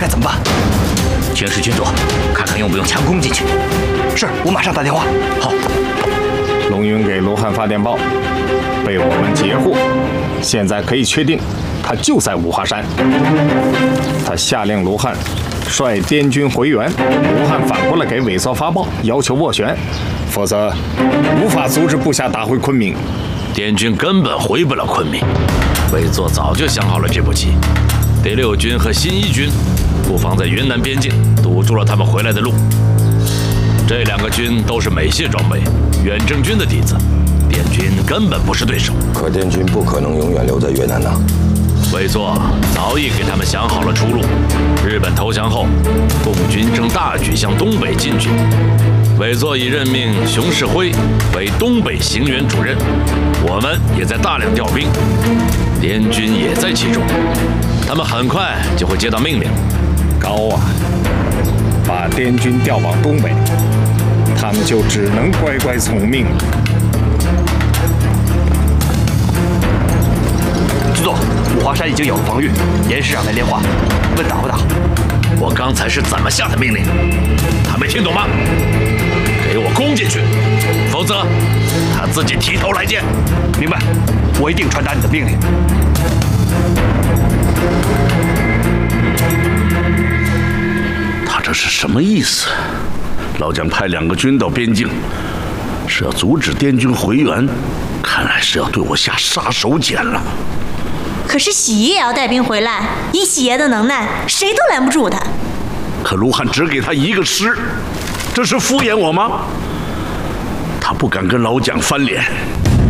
该怎么办？ 监视军佐，看看用不用强攻进去。 是，我马上打电话。 好。 龙云给卢汉发电报，被我们截获，现在可以确定，他就在五华山。他下令卢汉率滇军回援，卢汉反过来给韦作发报，要求斡旋，否则无法阻止部下打回昆明。 滇军根本回不了昆明，韦作早就想好了这步棋。第6军和新1军布防在云南边境，堵住了他们回来的路。这2个军都是美械装备，远征军的底子，滇军根本不是对手。 可滇军不可能永远留在越南呐。 韦作早已给他们想好了出路。日本投降后，共军正大举向东北进军。韦作已任命熊式辉为东北行辕主任，我们也在大量调兵，滇军也在其中。他们很快就会接到命令。 高啊，把滇军调往东北，他们就只能乖乖从命了。 军佐，五华山已经有了防御，严师长来电话，问打不打？ 我刚才是怎么下的命令？他没听懂吗？给我攻进去，否则他自己提头来见。 明白，我一定传达你的命令。 他这是什么意思？老蒋派2个军到边境，是要阻止滇军回援，看来是要对我下杀手锏了。 可是喜爷也要带兵回来，以喜爷的能耐，谁都拦不住他。 可卢汉只给他1个师，这是敷衍我吗？他不敢跟老蒋翻脸，